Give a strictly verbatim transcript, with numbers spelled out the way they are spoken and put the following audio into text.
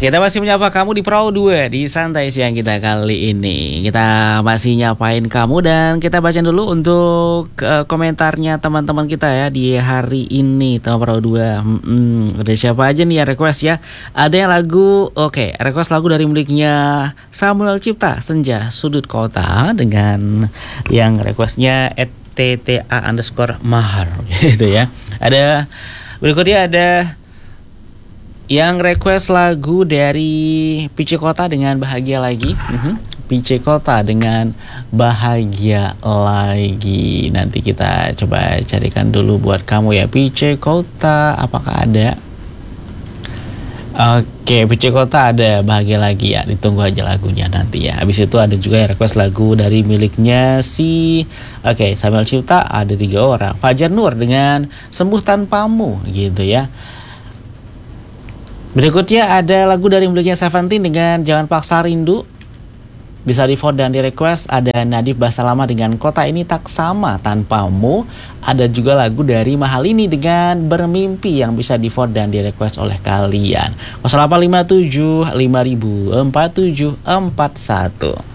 kita masih menyapa kamu di Pro dua di Santai Siang kita kali ini. Kita masih nyapain kamu dan kita baca dulu untuk uh, komentarnya teman-teman kita ya di hari ini teman Pro dua. Hmm, ada siapa aja nih ya request ya? Ada yang lagu, oke, okay, request lagu dari miliknya Samuel Cipta, Senja Sudut Kota, dengan yang requestnya at T T A underscore mahar gitu ya. Ada berikutnya ada yang request lagu dari Pice Kota dengan Bahagia Lagi. uh-huh. Pice Kota dengan Bahagia Lagi. Nanti kita coba carikan dulu buat kamu ya. Pice Kota, apakah ada? Oke, Pice Kota ada, Bahagia Lagi ya. Ditunggu aja lagunya nanti ya. Habis itu ada juga yang request lagu dari miliknya si Oke, Samuel Cipta, ada tiga orang. Fajar Nur dengan Sembuh Tanpamu gitu ya. Berikutnya ada lagu dari miliknya Seventeen dengan Jangan Paksa Rindu. Bisa di vote dan di request. Ada Nadif Basalama dengan Kota Ini Tak Sama Tanpamu. Ada juga lagu dari Mahalini dengan Bermimpi yang bisa di vote dan di request oleh kalian. nol delapan lima tujuh lima ribu empat tujuh empat satu.